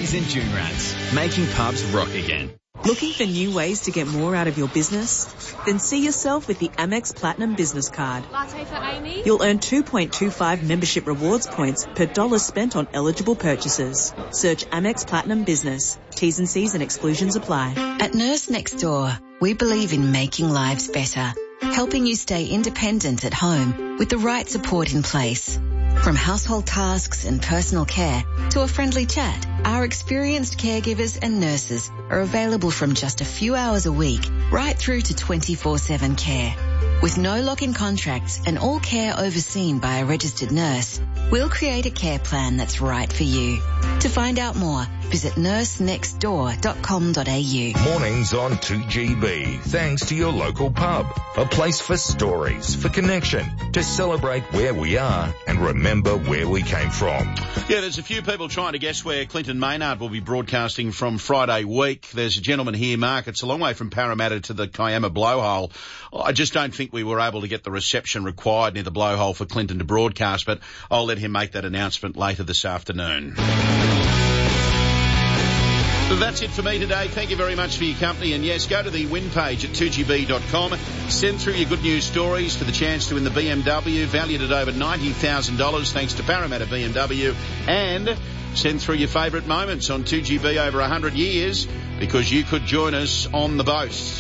Doggies and Dune Rats, making pubs rock again. Looking for new ways to get more out of your business? Then see yourself with the Amex Platinum Business Card. Latte for Amy? You'll earn 2.25 membership rewards points per dollar spent on eligible purchases. Search Amex Platinum Business. T's and C's and exclusions apply. At Nurse Next Door, we believe in making lives better, helping you stay independent at home with the right support in place. From household tasks and personal care to a friendly chat, our experienced caregivers and nurses are available from just a few hours a week right through to 24/7 care. With no lock-in contracts and all care overseen by a registered nurse, we'll create a care plan that's right for you. To find out more, visit nursenextdoor.com.au. Mornings on 2GB, thanks to your local pub. A place for stories, for connection, to celebrate where we are and remember where we came from. Yeah, there's a few people trying to guess where Clinton Maynard will be broadcasting from Friday week. There's a gentleman here, Mark. It's a long way from Parramatta to the Kiama Blowhole. I just don't think we were able to get the reception required near the Blowhole for Clinton to broadcast, but I'll let him make that announcement later this afternoon. So that's it for me today. Thank you very much for your company. And yes, go to the win page at 2gb.com. Send through your good news stories for the chance to win the BMW, valued at over $90,000 thanks to Parramatta BMW. And send through your favourite moments on 2GB over 100 years, because you could join us on the boat.